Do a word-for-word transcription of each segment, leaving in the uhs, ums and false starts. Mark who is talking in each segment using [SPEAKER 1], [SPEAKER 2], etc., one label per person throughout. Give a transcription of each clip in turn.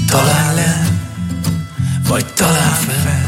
[SPEAKER 1] talán le, vagy talán fel.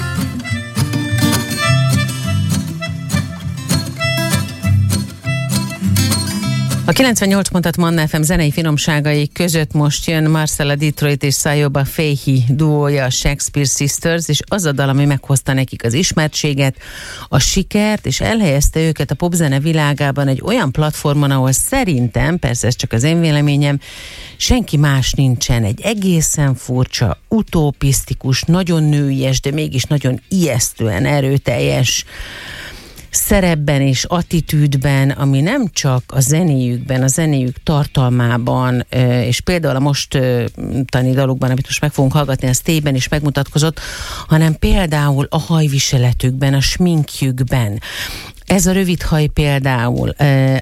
[SPEAKER 2] A kilencvennyolc pontat Manna ef em zenei finomságai között most jön Marcella Detroit és Sayoba Fahey duója, a Shakespeare Sisters, és az a dal, ami meghozta nekik az ismertséget, a sikert, és elhelyezte őket a popzene világában egy olyan platformon, ahol szerintem, persze ez csak az én véleményem, senki más nincsen. Egy egészen furcsa, utopisztikus, nagyon nőies, de mégis nagyon ijesztően erőteljes szerepben és attitűdben, ami nem csak a zenéjükben, a zenéjük tartalmában, és például a mostani dalukban, amit most meg fogunk hallgatni, a Stay-ben is megmutatkozott, hanem például a hajviseletükben, a sminkjükben. Ez a rövid haj például,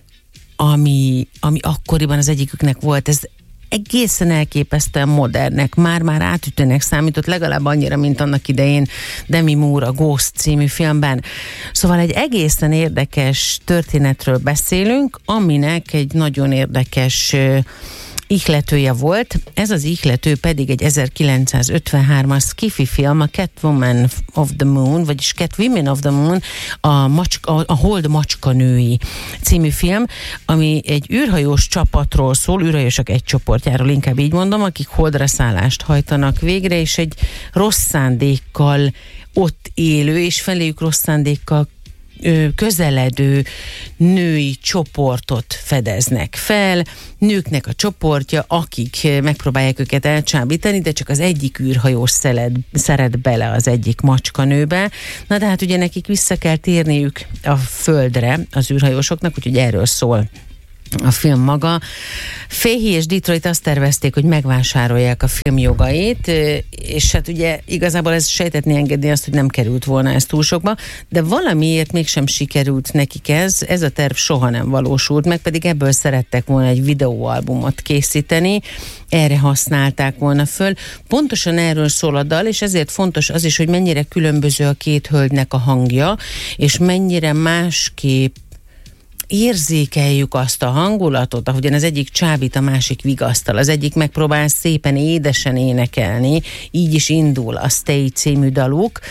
[SPEAKER 2] ami, ami akkoriban az egyiküknek volt, ez egészen elképesztően modernek, már-már átütőnek számított, legalább annyira, mint annak idején Demi Moore a Ghost című filmben. Szóval egy egészen érdekes történetről beszélünk, aminek egy nagyon érdekes ihletője volt. Ez az ihlető pedig egy ezerkilencszázötvenhármas sci-fi film, a Catwoman of the Moon, vagyis Catwomen of the Moon, a, macska, a Hold macskanői című film, ami egy űrhajós csapatról szól, űrhajósok egy csoportjáról, inkább így mondom, akik holdra szállást hajtanak végre, és egy rossz szándékkal ott élő, és feléjük rossz szándékkal közeledő női csoportot fedeznek fel, nőknek a csoportja, akik megpróbálják őket elcsábítani, de csak az egyik űrhajós szeret, szeret bele az egyik macskanőbe. Na de hát ugye nekik vissza kell térniük a földre az űrhajósoknak, úgyhogy erről szól a film maga. Fahey és Detroit azt tervezték, hogy megvásárolják a film jogait, és hát ugye igazából ez sejtetni engedni azt, hogy nem került volna ez túl sokba, de valamiért mégsem sikerült nekik ez, ez a terv soha nem valósult meg, pedig ebből szerettek volna egy videóalbumot készíteni, erre használták volna föl. Pontosan erről szól a dal, és ezért fontos az is, hogy mennyire különböző a két hölgynek a hangja, és mennyire másképp érzékeljük azt a hangulatot, ahogyan az egyik csábít, a másik vigasztal, az egyik megpróbál szépen édesen énekelni, így is indul a Stay című daluk,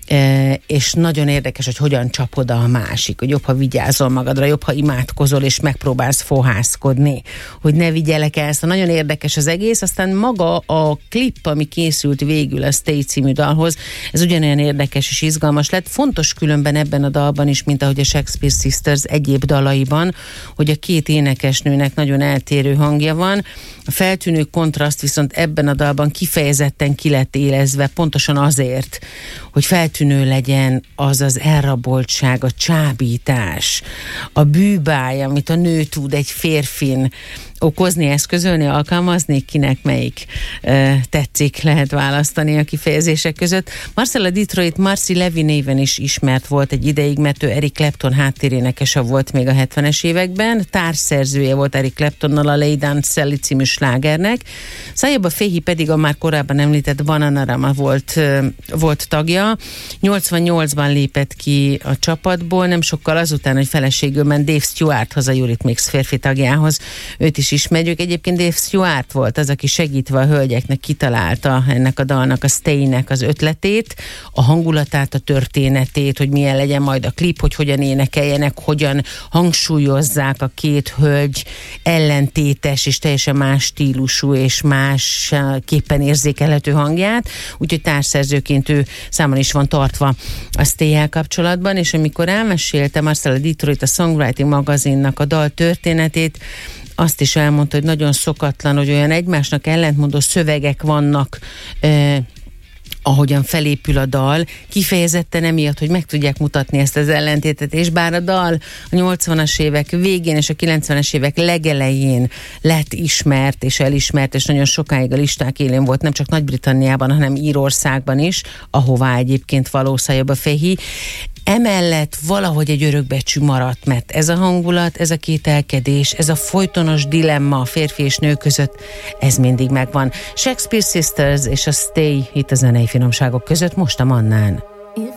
[SPEAKER 2] és nagyon érdekes, hogy hogyan csap oda a másik, hogy jobb, ha vigyázol magadra, jobb, ha imádkozol, és megpróbálsz fohászkodni, hogy ne vigyelek el. Szóval nagyon érdekes az egész, aztán maga a klip, ami készült végül a Stay című dalhoz, ez ugyanolyan érdekes és izgalmas lett. Fontos különben ebben a dalban is, mint ahogy a Shakespeare Sisters egyéb dalaiban, hogy a két énekesnőnek nagyon eltérő hangja van. A feltűnő kontraszt viszont ebben a dalban kifejezetten ki lett élezve, pontosan azért, hogy feltűnő legyen az az elraboltság, a csábítás, a bűbáj, amit a nő tud egy férfin okozni, eszközölni, alkalmazni, kinek melyik uh, tetszik, lehet választani a kifejezések között. Marcella Detroit Marcy Levy néven is ismert volt egy ideig, mert ő Eric Clapton háttérénekese volt még a hetvenes években, társszerzője volt Eric Claptonnal a Lay Down Sally című slágernek. Sayoba Fahey pedig a már korábban említett Bananarama volt, uh, volt tagja. nyolcvannyolcban lépett ki a csapatból, nem sokkal azután, hogy feleségül ment Dave Stewarthoz, a Eurythmics férfi tagjához. Őt is ismerjük. Egyébként Dave Stewart volt az, aki segítve a hölgyeknek kitalálta ennek a dalnak, a Stay-nek az ötletét, a hangulatát, a történetét, hogy milyen legyen majd a klip, hogy hogyan énekeljenek, hogyan hangsúlyozzák a két hölgy ellentétes és teljesen más stílusú és másképpen érzékelhető hangját, úgyhogy társszerzőként ő számon is van tartva a Stay-jel kapcsolatban, és amikor elmesélte Marcella Detroit a Songwriting magazinnak a dal történetét, azt is elmondta, hogy nagyon szokatlan, hogy olyan egymásnak ellentmondó szövegek vannak, eh, ahogyan felépül a dal, kifejezetten emiatt, hogy meg tudják mutatni ezt az ellentétet, és bár a dal a nyolcvanas évek végén és a kilencvenes évek legelején lett ismert és elismert, és nagyon sokáig a listák élén volt, nem csak Nagy-Britanniában, hanem Írországban is, ahová egyébként való Sayoba Fahey. Emellett valahogy egy örökbecsű maradt, mert ez a hangulat, ez a kételkedés, ez a folytonos dilemma a férfi és nő között, ez mindig megvan. Shakespeare Sisters és a Stay itt a zenei finomságok között most a Mannán.